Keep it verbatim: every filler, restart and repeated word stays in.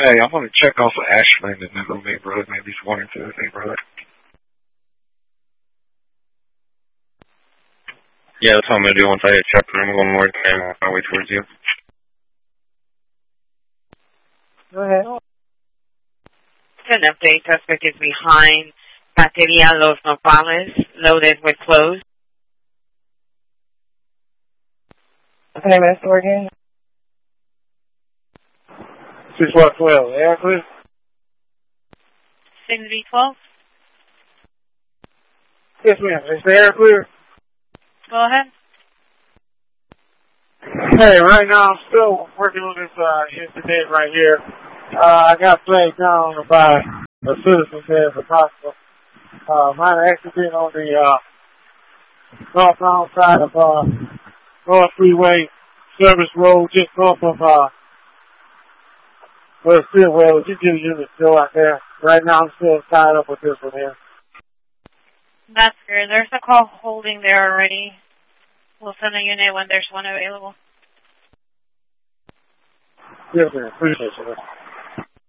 Hey, I want to check off of Ashland in that little neighborhood, maybe it's one into the neighborhood. Yeah, that's what I'm going to do once I check the room one more time on my way towards you. Go ahead. An update, suspect is behind Bateria Los Nopales, loaded with clothes. Okay, man, store again. six one twelve, air clear? six B twelve. Yes, ma'am. Is the air clear? Go ahead. Hey, right now I'm still working on this uh, incident right here. Uh, I got flagged down by a citizen there as a possible uh, minor accident on the uh, northbound side of uh, North Freeway Service Road, just north of uh, well, still well, you get a unit still out there. Right now I'm still tied up with this one here. That's good. There's a call holding there already. We'll send a unit when there's one available. Yes, ma'am. Appreciate you.